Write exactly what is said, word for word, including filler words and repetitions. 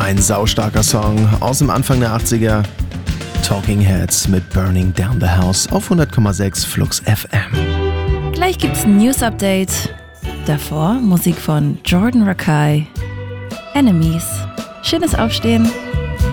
Ein saustarker Song aus dem Anfang der achtziger. Talking Heads mit Burning Down the House auf hundert Komma sechs Flux F M. Gleich gibt's ein News-Update. Davor Musik von Jordan Rakei. Enemies. Schönes Aufstehen.